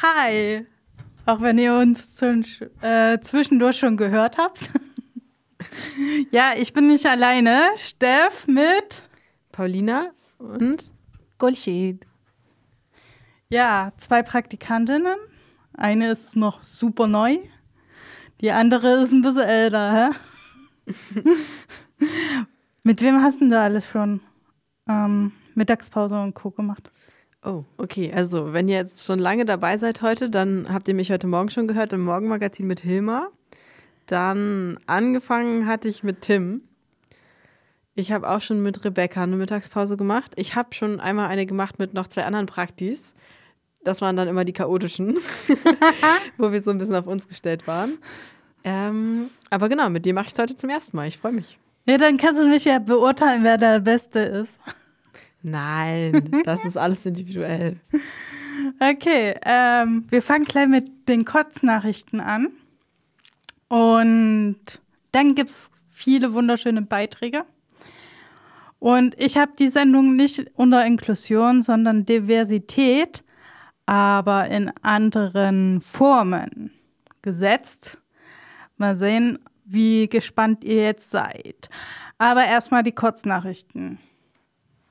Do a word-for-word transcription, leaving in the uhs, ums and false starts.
Hi, auch wenn ihr uns zum, äh, zwischendurch schon gehört habt. Ja, ich bin nicht alleine. Steff mit Paulina und Golshid. Ja, zwei Praktikantinnen. Eine ist noch super neu. Die andere ist ein bisschen älter, hä? Mit wem hast denn du alles schon ähm, Mittagspause und Co. gemacht? Oh, okay. Also, wenn ihr jetzt schon lange dabei seid heute, dann habt ihr mich heute Morgen schon gehört im Morgenmagazin mit Hilmar. Dann angefangen hatte ich mit Tim. Ich habe auch schon mit Rebecca eine Mittagspause gemacht. Ich habe schon einmal eine gemacht mit noch zwei anderen Praktis. Das waren dann immer die chaotischen, wo wir so ein bisschen auf uns gestellt waren. Ähm, aber genau, mit dir mache ich es heute zum ersten Mal. Ich freue mich. Ja, dann kannst du mich ja beurteilen, wer der Beste ist. Nein, das ist alles individuell. Okay, ähm, wir fangen gleich mit den Kurznachrichten an. Und dann gibt es viele wunderschöne Beiträge. Und ich habe die Sendung nicht unter Inklusion, sondern Diversität, aber in anderen Formen gesetzt. Mal sehen, wie gespannt ihr jetzt seid. Aber erstmal die Kurznachrichten.